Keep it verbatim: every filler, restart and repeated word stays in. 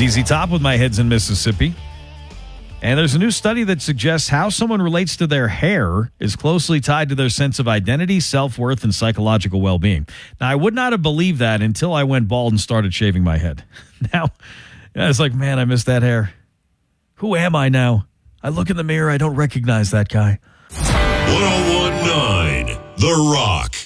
Z Z Top with My Head's in Mississippi. And there's a new study that suggests how someone relates to their hair is closely tied to their sense of identity, self-worth, and psychological well-being. Now, I would not have believed that until I went bald and started shaving my head. Now, it's like, man, I miss that hair. Who am I now? I look in the mirror, I don't recognize that guy. one oh one point nine The Rock.